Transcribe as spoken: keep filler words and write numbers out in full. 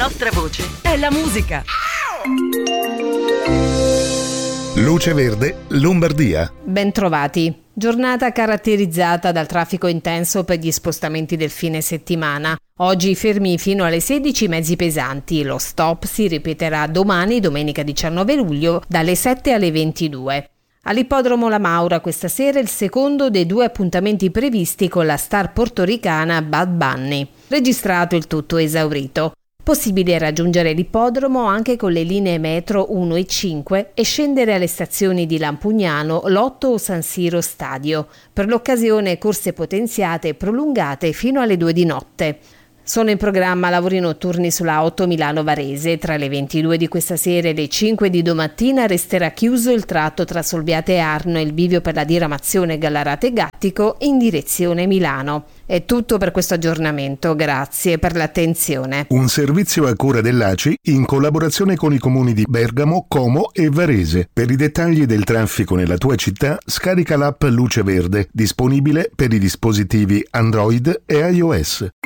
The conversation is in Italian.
nostra voce è la musica. Luce Verde, Lombardia. Bentrovati. Giornata caratterizzata dal traffico intenso per gli spostamenti del fine settimana. Oggi fermi fino alle sedici mezzi pesanti. Lo stop si ripeterà domani, domenica diciannove luglio, dalle sette alle ventidue. All'ippodromo La Maura questa sera il secondo dei due appuntamenti previsti con la star portoricana Bad Bunny. Registrato il tutto esaurito. Possibile raggiungere l'ippodromo anche con le linee metro uno e cinque e scendere alle stazioni di Lampugnano, Lotto o San Siro Stadio. Per l'occasione corse potenziate e prolungate fino alle due di notte. Sono in programma lavori notturni sulla otto Milano-Varese. Tra le ventidue di questa sera e le cinque di domattina resterà chiuso il tratto tra Solviate e Arno e il bivio per la diramazione Gallarate-Gattico in direzione Milano. È tutto per questo aggiornamento, grazie per l'attenzione. Un servizio a cura dell'A C I in collaborazione con i comuni di Bergamo, Como e Varese. Per i dettagli del traffico nella tua città, scarica l'app Luce Verde, disponibile per i dispositivi Android e iOS.